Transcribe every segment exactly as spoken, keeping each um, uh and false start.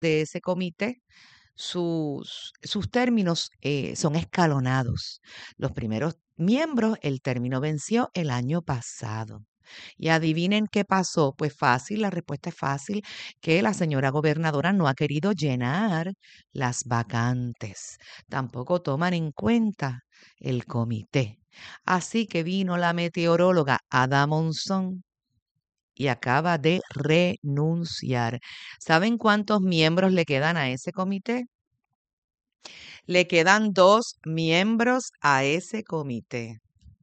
de ese comité, sus, sus términos eh, son escalonados. Los primeros miembros, el término venció el año pasado. Y adivinen qué pasó. Pues fácil, la respuesta es fácil, que la señora gobernadora no ha querido llenar las vacantes. Tampoco toman en cuenta el comité. Así que vino la meteoróloga Ada Monzón y acaba de renunciar. ¿Saben cuántos miembros le quedan a ese comité? Le quedan dos miembros a ese comité.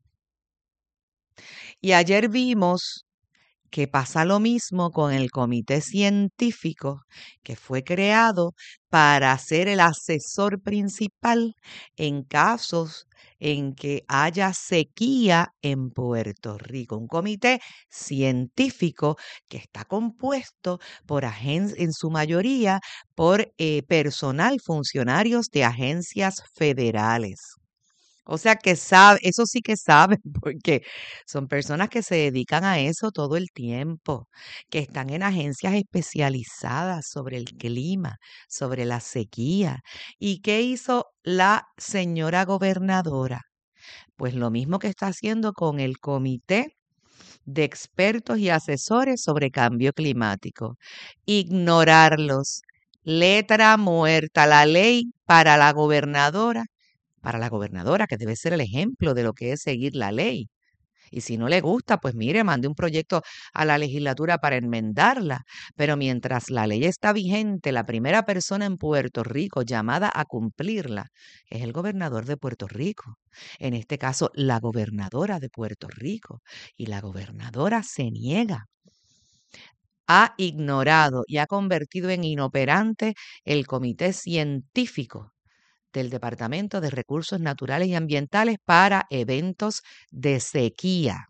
Y ayer vimos que pasa lo mismo con el comité científico que fue creado para ser el asesor principal en casos en que haya sequía en Puerto Rico. Un comité científico que está compuesto por agen- en su mayoría por eh, personal, funcionarios de agencias federales. O sea que sabe, eso sí que saben, porque son personas que se dedican a eso todo el tiempo, que están en agencias especializadas sobre el clima, sobre la sequía. ¿Y qué hizo la señora gobernadora? Pues lo mismo que está haciendo con el comité de expertos y asesores sobre cambio climático. Ignorarlos. Letra muerta. La ley para la gobernadora para la gobernadora, que debe ser el ejemplo de lo que es seguir la ley. Y si no le gusta, pues mire, mande un proyecto a la legislatura para enmendarla. Pero mientras la ley está vigente, la primera persona en Puerto Rico llamada a cumplirla es el gobernador de Puerto Rico. En este caso, la gobernadora de Puerto Rico. Y la gobernadora se niega. Ha ignorado y ha convertido en inoperante el comité científico del Departamento de Recursos Naturales y Ambientales para eventos de sequía.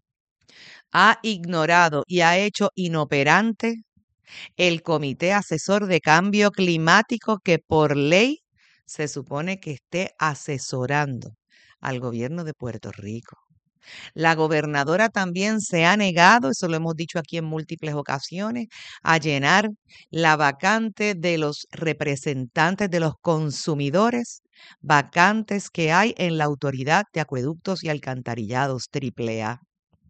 Ha ignorado y ha hecho inoperante el Comité Asesor de Cambio Climático que por ley se supone que esté asesorando al gobierno de Puerto Rico. La gobernadora también se ha negado, eso lo hemos dicho aquí en múltiples ocasiones, a llenar la vacante de los representantes de los consumidores, vacantes que hay en la Autoridad de Acueductos y Alcantarillados Triple A.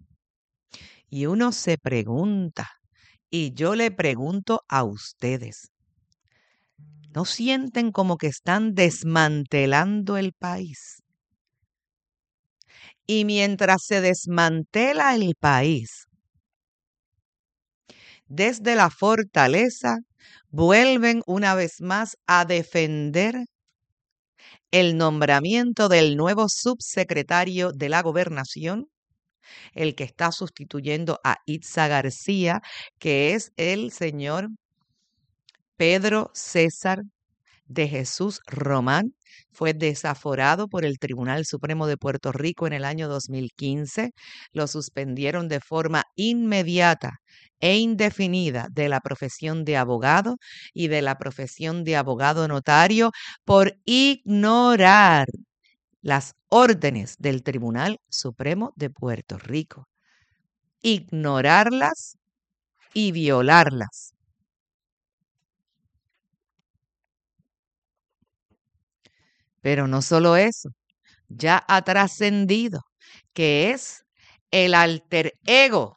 Y uno se pregunta, y yo le pregunto a ustedes, ¿no sienten como que están desmantelando el país? Y mientras se desmantela el país, desde la fortaleza, vuelven una vez más a defender el nombramiento del nuevo subsecretario de la Gobernación, el que está sustituyendo a Itza García, que es el señor Pedro César de Jesús Román. Fue desaforado por el Tribunal Supremo de Puerto Rico en el año dos mil quince. Lo suspendieron de forma inmediata e indefinida de la profesión de abogado y de la profesión de abogado notario por ignorar las órdenes del Tribunal Supremo de Puerto Rico. Ignorarlas y violarlas. Pero no solo eso, ya ha trascendido que es el alter ego,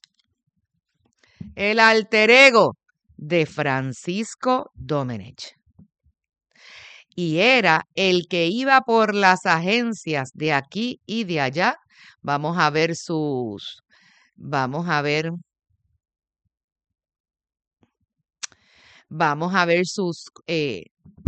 el alter ego de Francisco Domenech. Y era el que iba por las agencias de aquí y de allá. Vamos a ver sus, vamos a ver, vamos a ver sus, eh,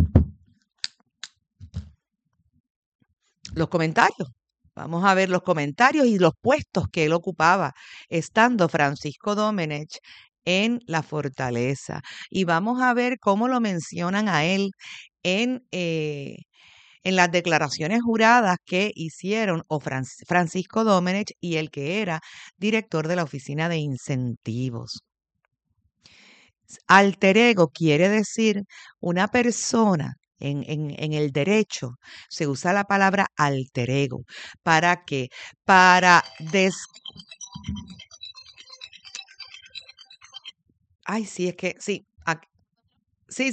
los comentarios. Vamos a ver los comentarios y los puestos que él ocupaba estando Francisco Domenech en la fortaleza. Y vamos a ver cómo lo mencionan a él en, eh, en las declaraciones juradas que hicieron o Francisco Domenech y el que era director de la Oficina de Incentivos. Alter ego quiere decir una persona. En, en, en el derecho se usa la palabra alter ego. ¿Para qué? Para des... Ay, sí, es que, sí,